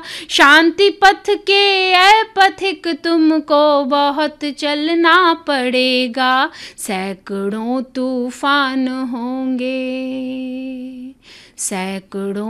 शांति पथ के ऐ पथिक तुमको बहुत चलना पड़ेगा, सैकड़ों तूफान होंगे, सैकड़ों